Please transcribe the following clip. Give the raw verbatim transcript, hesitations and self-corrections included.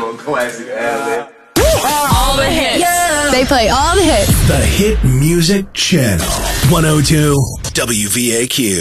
on classic ad-lib. All the hits. Yeah. They play all the hits. The Hit Music Channel. one oh two W V A Q.